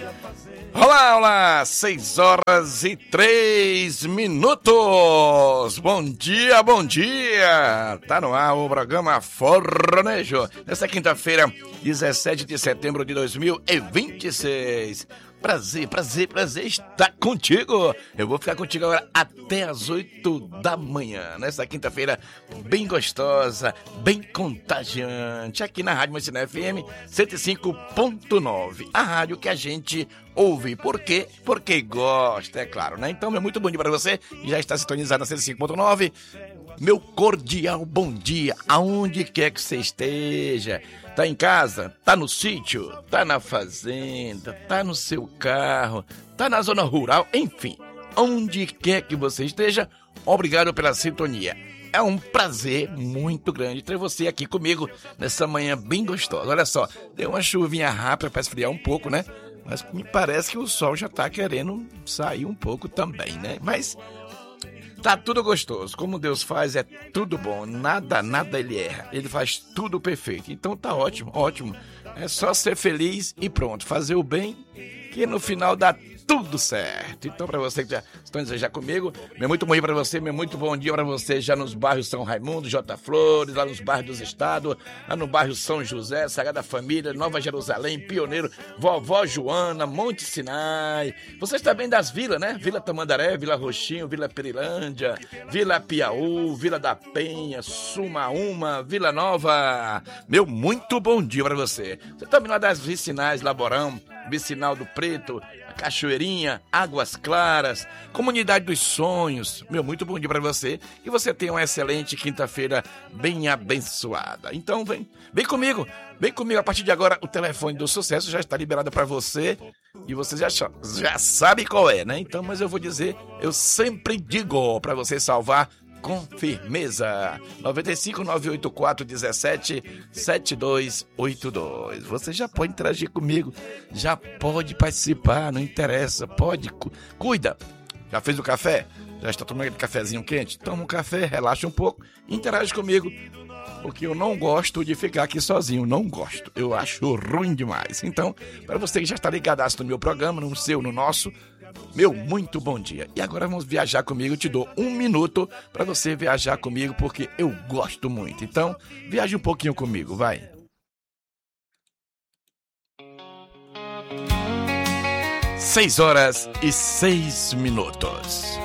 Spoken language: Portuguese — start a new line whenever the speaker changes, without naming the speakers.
Olá, olá, 6h03. Bom dia, bom dia. Tá no ar o programa Fornejo. Nesta quinta-feira, 17 de setembro de 2026. Prazer estar contigo. Eu vou ficar contigo agora até as 8 da manhã. Nesta quinta-feira, bem gostosa, bem contagiante. Aqui na Rádio Mansinã FM 105.9. A rádio que a gente ouve. Por quê? Porque gosta, é claro, né? Então, meu muito bom dia para você. Já está sintonizado na 105.9. Meu cordial bom dia, aonde quer que você esteja. Tá em casa? Tá no sítio? Tá na fazenda? Tá no seu carro? Tá na zona rural? Enfim, onde quer que você esteja, obrigado pela sintonia. É um prazer muito grande ter você aqui comigo nessa manhã bem gostosa. Olha só, deu uma chuvinha rápida para esfriar um pouco, né? Mas me parece que o sol já tá querendo sair um pouco também, né? Mas tá tudo gostoso. Como Deus faz, é tudo bom. Nada ele erra. Ele faz tudo perfeito. Então tá ótimo, ótimo. É só ser feliz e pronto. Fazer o bem, que no final dá tudo certo. Então, para você que já estão já comigo, meu muito bom dia para você, meu muito bom dia para você já nos bairros São Raimundo, J. Flores, lá nos bairros dos Estados, lá no bairro São José, Sagrada Família, Nova Jerusalém, Pioneiro, Vovó Joana, Monte Sinai. Vocês também das vilas, né? Vila Tamandaré, Vila Roxinho, Vila Perilândia, Vila Piauí, Vila da Penha, Sumaúma, Vila Nova. Meu muito bom dia para você. Você também lá das vicinais, Laborão, Vicinal do Preto, Cachoeirinha, Águas Claras, Comunidade dos Sonhos. Meu muito bom dia para você. E você tenha uma excelente quinta-feira bem abençoada. Então vem comigo. Vem comigo. A partir de agora, o telefone do sucesso já está liberado para você. E você já sabe qual é, né? Então, mas eu vou dizer, eu sempre digo para você salvar com firmeza. 95 984 17 7282. Você já pode interagir comigo, já pode participar, não interessa, pode, cuida. Já fez o café? Já está tomando aquele cafezinho quente? Toma um café, relaxa um pouco, interage comigo, porque eu não gosto de ficar aqui sozinho, não gosto, eu acho ruim demais. Então, para você que já está ligadaço no meu programa, no seu, no nosso, meu muito bom dia. E agora vamos viajar comigo, eu te dou 1 minuto para você viajar comigo, porque eu gosto muito. Então, viaje um pouquinho comigo, vai. 6h06.